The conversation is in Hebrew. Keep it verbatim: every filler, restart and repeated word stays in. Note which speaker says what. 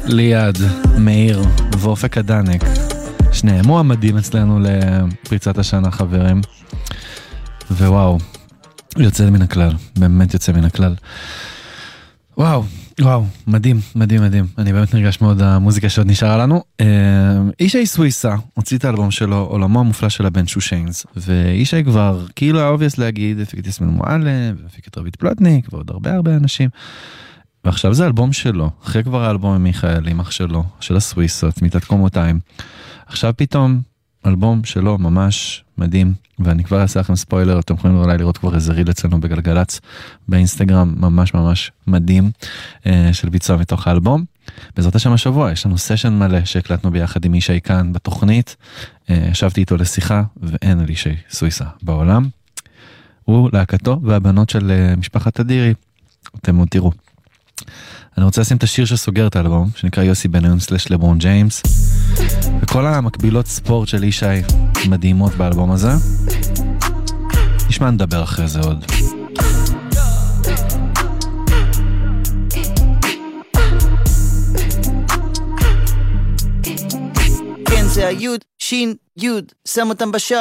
Speaker 1: ליד, מאיר ואופק הדנק, שניהם מועמדים אצלנו לפריצת השנה, חברים. ווואו, יוצא מן הכלל, באמת יוצא מן הכלל. וואו, וואו, מדהים, מדהים, מדהים. אני באמת נרגש מאוד המוזיקה שעוד נשארה לנו. אישי סוויסה הוציא את האלבום שלו, עולמו המופלא של הבן שושיינס, ואישי כבר, כאילו האובייס להגיד, הפיק את יסמין מועלם, והפיק את רבית פלוטניק, ועוד הרבה הרבה אנשים. ועכשיו זה אלבום שלו, אחרי כבר האלבום עם מיכאל, עם אח שלו, של הסוויסות, מיטת קומותיים. עכשיו פתאום, אלבום שלו ממש מדהים, ואני כבר אעשה לכם ספוילר, אתם יכולים אולי לראות כבר איזה ריל אצלנו בגלגלץ, באינסטגרם, ממש ממש מדהים, של ביצוע מתוך האלבום. בעזרת השם השבוע, יש לנו סשן מלא שהקלטנו ביחד עם אישי כאן בתוכנית, ישבתי איתו לשיחה, ואין על אישי סוויסה בעולם. הוא להקתו והבנות של משפחת אדירי, אתם עוד תראו. אני רוצה לשים את השיר שסוגר את האלבום, שנקרא יוסי בניון סלש לברון ג'יימס, וכל המקבילות ספורט של אישי מדהימות באלבום הזה. נשמע נדבר אחרי זה עוד.
Speaker 2: כן, זה היוד, שין, יוד, שם אותם בשער